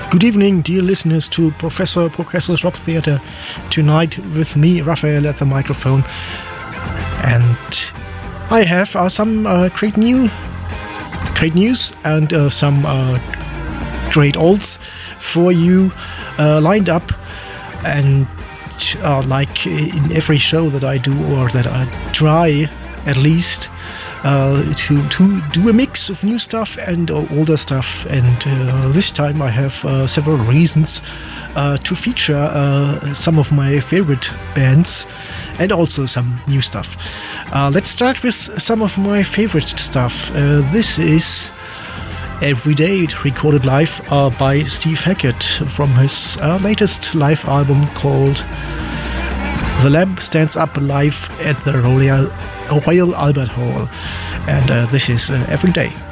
Good evening, dear listeners, to Progressor's Rock Theatre. Tonight with me, Raphael, at the microphone. And I have some great news and some great olds for you lined up. And like in every show that I do, or that I try at least, to do a mix of new stuff and older stuff, and this time I have several reasons to feature some of my favorite bands and also some new stuff. Let's start with some of my favorite stuff. This is Every Day, recorded live by Steve Hackett from his latest live album called The Lamb Stands Up live at the Royal Albert Hall. And this is Every Day.